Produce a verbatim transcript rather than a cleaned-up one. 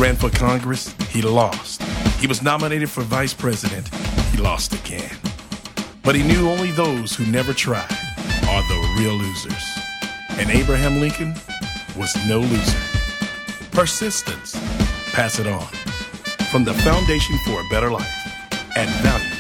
ran for Congress, he lost. He was nominated for vice president, he lost again. But he knew only those who never tried are the real losers. And Abraham Lincoln was no loser. Persistence. Pass it on. From the Foundation for a Better Life at Value.